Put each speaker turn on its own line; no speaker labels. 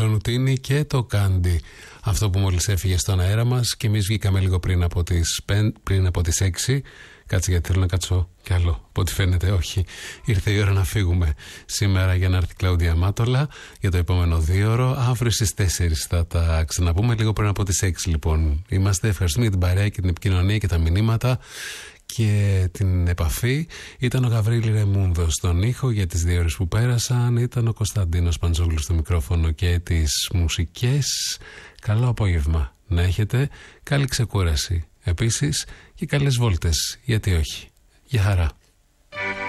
Μελονοτίνη και το Κάντι. Αυτό που μόλις έφυγε στον αέρα μας και εμείς βγήκαμε λίγο πριν από τις 6. Κάτσε γιατί θέλω να κάτσω κι άλλο. Από ό,τι φαίνεται όχι. Ήρθε η ώρα να φύγουμε σήμερα για να έρθει η Κλαούντια Μάτολα για το επόμενο 2ωρο. Αύριο στις 4 θα τα ξαναπούμε λίγο πριν από τις 6 λοιπόν. Είμαστε, ευχαριστούμε για την παρέα και την επικοινωνία και τα μηνύματα και την επαφή. Ήταν ο Γαβρίλη Ρεμούνδος στον ήχο για τις 2 ώρες που πέρασαν. Ήταν ο Κωνσταντίνος Παντζόγλου στο μικρόφωνο και τις μουσικές. Καλό απόγευμα να έχετε, καλή ξεκούραση επίσης και καλές βόλτες, γιατί όχι. Γεια χαρά.